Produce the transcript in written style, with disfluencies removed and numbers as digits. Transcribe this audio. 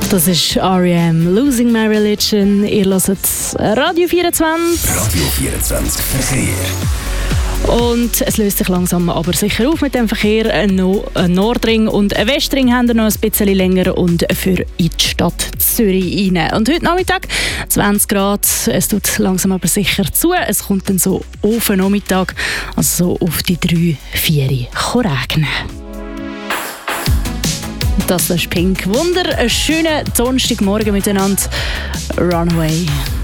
Das ist R.E.M. «Losing My Religion». Ihr hört Radio 24. Radio 24 Verkehr. Und es löst sich langsam aber sicher auf mit dem Verkehr. Ein Nordring und ein Westring haben noch ein bisschen länger und für in die Stadt Zürich rein. Und heute Nachmittag 20 Grad. Es tut langsam aber sicher zu. Es kommt dann so auf den Nachmittag, also so auf die 3-4 regnen. Das ist Pink Wunder. Einen schönen Donnerstagmorgen miteinander. Runaway.